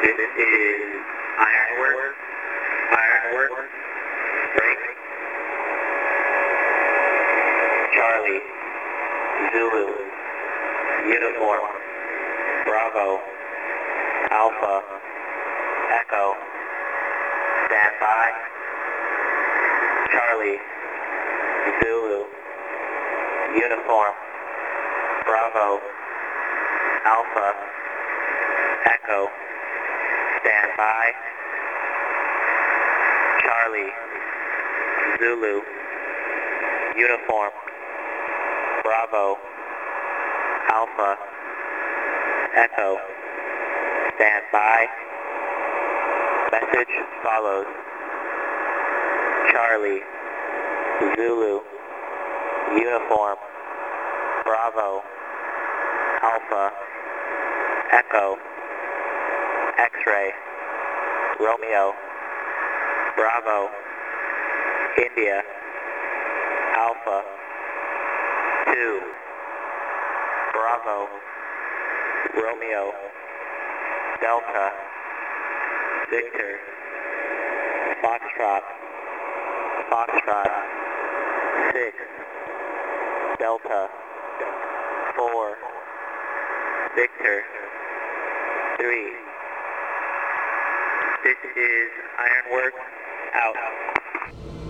This is Ironwork. Ironwork. Break. Charlie. Zulu. Uniform. Bravo. Alpha. Echo. Stand by. Charlie. Zulu. Uniform. Bravo. Alpha. Echo. Stand by. Charlie. Zulu. Uniform. Bravo. Alpha. Echo. Stand by. Message follows. Charlie. Zulu. Uniform. Bravo. Alpha. Echo. X-ray. Romeo. Bravo. India. Alpha. 2. Bravo. Romeo. Delta. Victor. Foxtrot. Foxtrot. 6. Delta. 4. Victor. 3. This is Ironwork out.